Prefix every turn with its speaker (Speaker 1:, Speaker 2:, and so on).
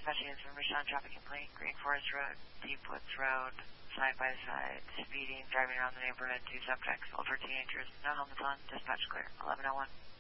Speaker 1: dispatching information on traffic complaint, Green Forest Road, Deep Woods Road, side by side, speeding, driving around the neighborhood, 2 subjects, older teenagers, no helmets on, dispatch clear, 1101.